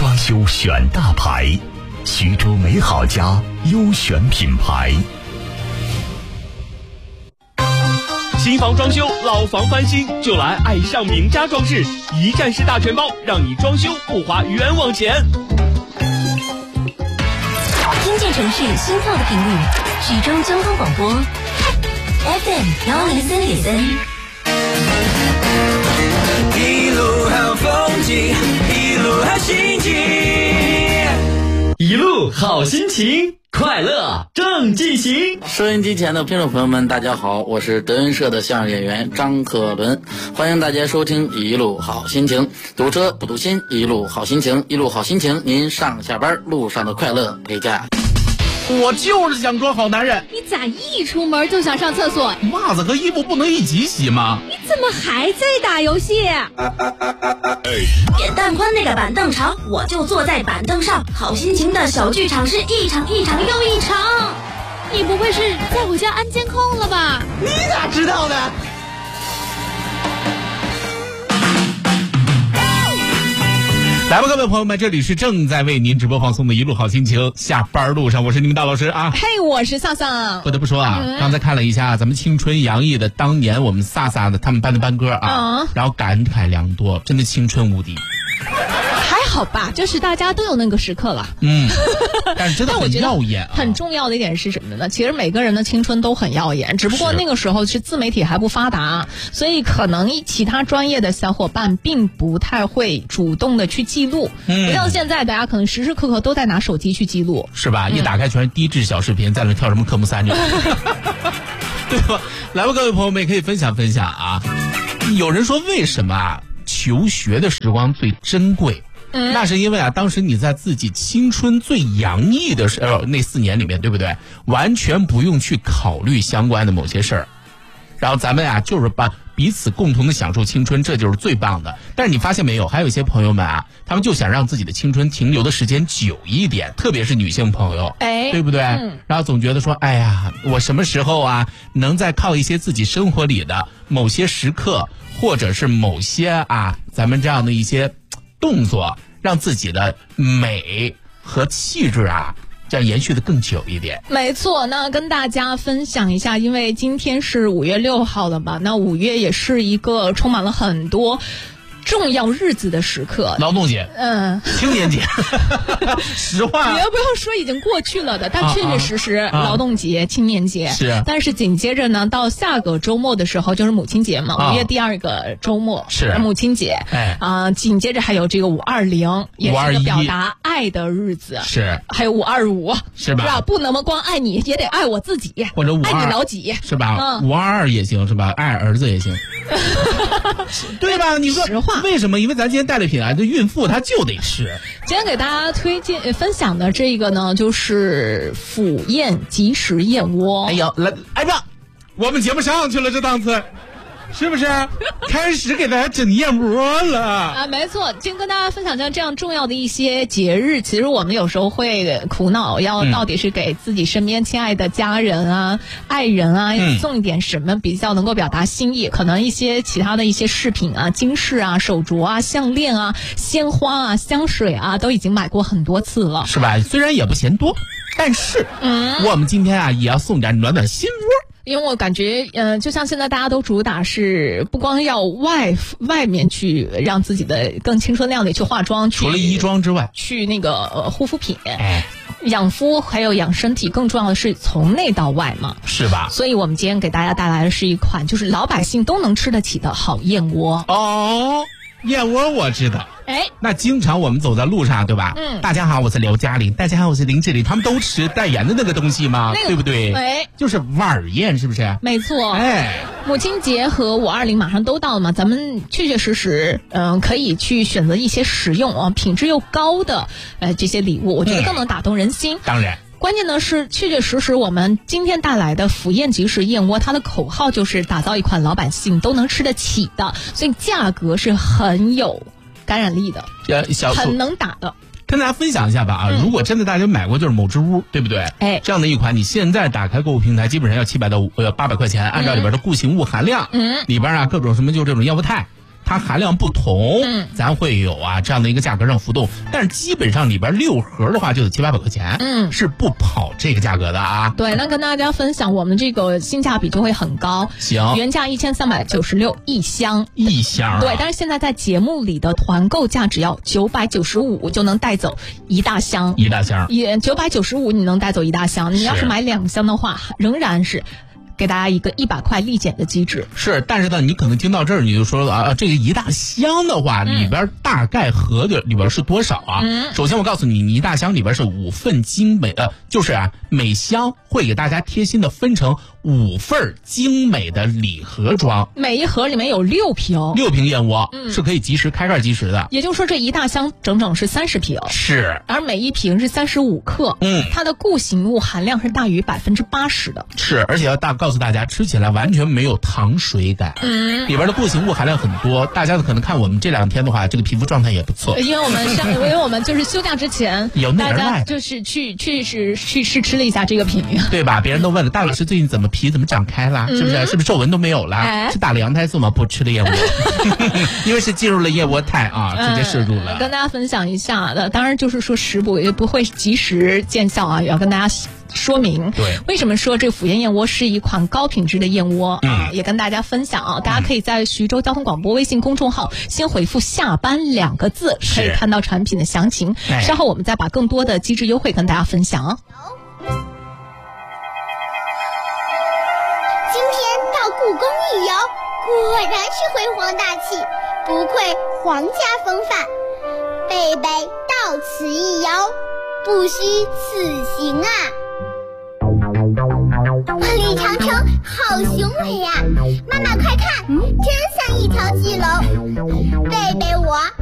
装修选大牌，徐州美好家优选品牌。 新房装修，老房翻新，就来爱上名家装饰，一站式大全包，让你装修不花冤枉钱。 听见城市心跳的频率，徐州交通广播 FM103.3。 一路好风景，一路好心情， 一路好心情，快乐正进行。 收音机前的听众朋友们，大家好，我是德云社的相声演员张克伦，欢迎大家收听一路好心情。堵车不堵心，一路好心情，一路好心情，您上下班路上的快乐陪驾。 我就是想装好男人。 你咋一出门就想上厕所？ 袜子和衣服不能一起洗吗？ 你怎么还在打游戏？ 扁担宽那个板凳长，我就坐在板凳上。好心情的小剧场是一场一场又一场。 你不会是在我家安监控了吧？ 你咋知道的？来吧，各位朋友们，这里是正在为您直播放送的一路好心情。下班路上，我是你们大老师啊。 嘿，我是萨萨。 不得不说啊，刚才看了一下咱们青春洋溢的当年我们萨萨的他们班的班歌啊，然后感慨良多，真的青春无敌。 还好吧，就是大家都有那个时刻了。 但是真的很耀眼啊。 很重要的一点是什么呢？其实每个人的青春都很耀眼，只不过那个时候是自媒体还不发达，所以可能其他专业的小伙伴并不太会主动的去记录。不像现在，大家可能时时刻刻都在拿手机去记录， 是吧？一打开全是低质小视频，在那跳什么科目3这种，对吧？来吧，各位朋友们也可以分享分享啊。有人说为什么啊？求学的时光最珍贵。那是因为啊，当时你在自己青春最洋溢的时候，那4年里面，对不对？完全不用去考虑相关的某些事儿，然后咱们啊，就是把彼此共同的享受青春，这就是最棒的。但是你发现没有，还有一些朋友们啊，他们就想让自己的青春停留的时间久一点，特别是女性朋友，对不对？然后总觉得说，哎呀，我什么时候啊，能再靠一些自己生活里的某些时刻，或者是某些啊，咱们这样的一些动作，让自己的美和气质啊，这样延续的更久一点。 没错，那跟大家分享一下，因为今天是5月6号了吧？那5月也是一个充满了很多重要日子的时刻， 劳动节，青年节，实话， 你要不要说已经过去了的？但确确实实，劳动节、青年节是。 但是紧接着呢，到下个周末的时候就是母亲节嘛，5月第2个周末是母亲节，紧接着还有这个520，也是个表达爱的日子， 是。 还有525， 是吧？ 不能光爱你，也得爱我自己， 或者爱你老几， 是吧？522也行，是吧？爱儿子也行。对吧？你说实话，为什么？因为咱今天带了品啊，这孕妇她就得吃。 今天给大家推荐分享的这个呢，就是腐燕即食燕窝。 哎呦，来，哎呀，我们节目上去了，这档次。是不是开始给大家整燕窝了啊？ 没错，今天跟大家分享这样重要的一些节日，其实我们有时候会苦恼，要到底是给自己身边亲爱的家人啊、爱人啊送一点什么比较能够表达心意。可能一些其他的一些饰品啊、金饰啊、手镯啊、项链啊、鲜花啊、香水啊，都已经买过很多次了， 是吧？虽然也不嫌多，但是我们今天啊也要送点暖暖心窝。 因为我感觉，就像现在大家都主打是不光要外面去让自己的更青春靓丽去化妆， 除了衣装之外， 去那个护肤品，养肤还有养身体，更重要的是从内到外嘛， 是吧？ 所以我们今天给大家带来的是一款就是老百姓都能吃得起的好燕窝。 哦，燕窝我知道。那经常我们走在路上，对吧？大家好，我是刘嘉玲。大家好，我是林志玲。他们都吃代言的那个东西吗？对不对？就是碗燕，是不是？ 没错。母亲节和520马上都到了嘛，咱们确确实实，可以去选择一些实用品质又高的这些礼物，我觉得更能打动人心。 当然。 关键呢是确确实实我们今天带来的腐燕即食燕窝，它的口号就是打造一款老百姓都能吃得起的，所以价格是很有感染力的，很能打的。 跟大家分享一下吧啊！如果真的大家买过就是某之屋，对不对？这样的一款，你现在打开购物平台，基本上要700到800块钱，按照里边的固形物含量，里边啊各种什么就这种燕窝肽、 它含量不同，咱会有这样的一个价格上浮动，但是基本上里边6盒的话就得700-800块钱，是不跑这个价格的啊。 对，那跟大家分享，我们这个性价比就会很高。 行， 原价1396一箱，对，但是现在在节目里的团购价只要995就能带走一大箱，995你能带走一大箱。你要是买2箱的话，仍然是给大家一个100块立减的机制。 是，但是呢，你可能听到这儿你就说了这个一大箱的话，里边大概盒子里边是多少啊？首先我告诉你，你一大箱里边是5份精美的，就是每箱会给大家贴心的分成5份精美的礼盒装， 每一盒里面有6瓶燕窝，是可以及时开盖即食的。 也就是说，这一大箱整整是30瓶， 是， 而每一瓶是35克，它的固形物含量是大于80%的， 是，而且要告诉大家，吃起来完全没有糖水感，里边的固形物含量很多。大家可能看我们这2天的话，这个皮肤状态也不错， 因为我们就是休假之前，大家就是去试吃了一下这个品， 对吧？别人都问了，大老师最近怎么皮怎么长开了？是不是？是不是皱纹都没有了？是打了羊胎素吗？不吃了燕窝，因为是进入了燕窝态直接摄入了。 跟大家分享一下的，当然就是说食补也不会及时见效也要跟大家说明。 对， 为什么说这辅燕燕窝是一款高品质的燕窝？也跟大家分享大家可以在徐州交通广播微信公众号先回复下班2个字，可以看到产品的详情。稍后我们再把更多的机制优惠跟大家分享。 今天到故宫一游，果然是辉煌大气，不愧皇家风范。贝贝到此一游，不虚此行啊！李长城好雄伟呀！妈妈快看，真像一条巨龙。贝贝我